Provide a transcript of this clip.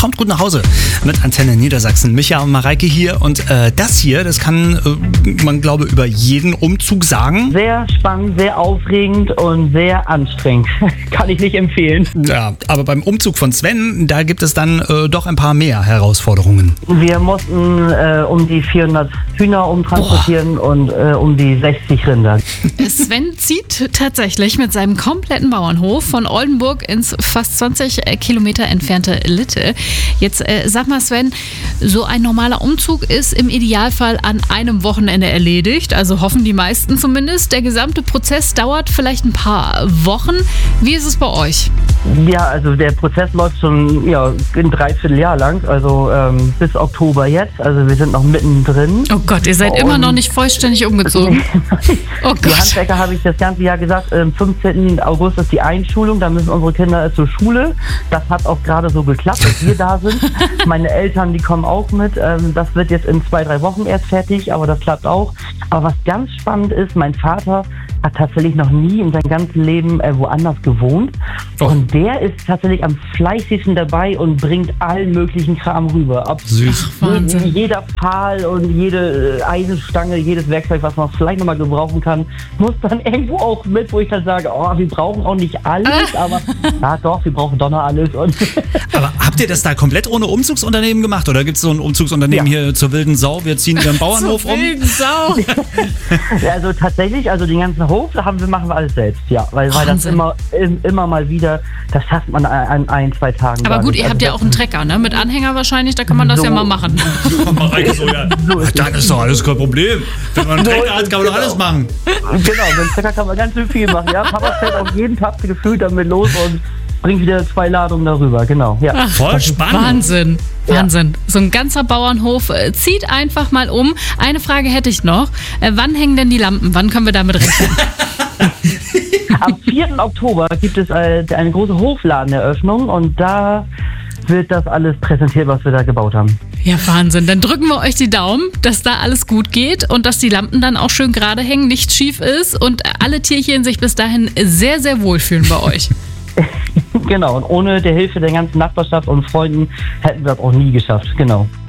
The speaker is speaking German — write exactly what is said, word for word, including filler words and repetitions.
kommt gut nach Hause mit Antenne Niedersachsen. Micha und Mareike hier und äh, das hier, das kann äh, man glaube über jeden Umzug sagen. Sehr spannend, sehr aufregend und sehr anstrengend. Kann ich nicht empfehlen. Ja, aber beim Umzug von Sven, da gibt es dann äh, doch ein paar mehr Herausforderungen. Wir mussten äh, um die vierhundert Hühner umtransportieren Boah. und äh, um die sechzig Rinder. Sven zieht tatsächlich mit seinem kompletten Bauernhof von Oldenburg ins fast zwanzig Kilometer entfernte Litte. Jetzt äh, sag mal Sven, so ein normaler Umzug ist im Idealfall an einem Wochenende erledigt, also hoffen die meisten zumindest. Der gesamte Prozess dauert vielleicht ein paar Wochen. Wie ist es bei euch? Ja, also der Prozess läuft schon ja, ein Dreivierteljahr lang, also ähm, bis Oktober jetzt. Also wir sind noch mittendrin. Oh Gott, ihr seid und immer noch nicht vollständig umgezogen. Oh Gott. Die Handwerker habe ich das ganze Jahr gesagt, am fünfzehnten August ist die Einschulung, da müssen unsere Kinder zur Schule. Das hat auch gerade so geklappt, dass wir da sind. Meine Eltern, die kommen auch mit. Ähm, das wird jetzt in zwei, drei Wochen erst fertig, aber das klappt auch. Aber was ganz spannend ist, mein Vater hat tatsächlich noch nie in seinem ganzen Leben äh, woanders gewohnt. Oh. Und der ist tatsächlich am fleißigsten dabei und bringt allen möglichen Kram rüber. Ob Süß. Ach, Wahnsinn. Jeder Pfahl und jede äh, Eisenstange, jedes Werkzeug, was man vielleicht nochmal gebrauchen kann, muss dann irgendwo auch mit, wo ich dann sage, oh, wir brauchen auch nicht alles, aber ja doch, wir brauchen doch noch alles. Und aber habt ihr das da komplett ohne Umzugsunternehmen gemacht? Oder gibt es so ein Umzugsunternehmen ja. hier zur wilden Sau? Wir ziehen ihren Bauernhof zur um? Wilden Sau. Ja, also tatsächlich, also den ganzen Hof, da haben wir, machen wir alles selbst, ja. Weil, weil das immer, immer mal wieder, das schafft man an ein, ein zwei Tagen. Aber gut, nicht. ihr also habt ja auch einen Trecker, ne? Mit Anhänger wahrscheinlich, da kann man das so, ja mal machen. So, ja. So ist dann ist doch alles kein Problem. Wenn man einen Trecker hat, kann man doch alles machen. Genau, mit dem Trecker kann man ganz schön viel machen, ja. Papa fährt auf jeden Tag gefühlt damit los und bringt wieder zwei Ladungen darüber, genau. Ja. Ach, voll spannend. Wahnsinn, Wahnsinn. Ja. So ein ganzer Bauernhof äh, zieht einfach mal um. Eine Frage hätte ich noch. Äh, wann hängen denn die Lampen? Wann können wir damit rechnen? Am vierten Oktober gibt es äh, eine große Hofladeneröffnung und da wird das alles präsentiert, was wir da gebaut haben. Ja, Wahnsinn. Dann drücken wir euch die Daumen, dass da alles gut geht und dass die Lampen dann auch schön gerade hängen, nichts schief ist und alle Tierchen sich bis dahin sehr, sehr wohlfühlen bei euch. Genau, und ohne die Hilfe der ganzen Nachbarschaft und Freunden hätten wir das auch nie geschafft, genau.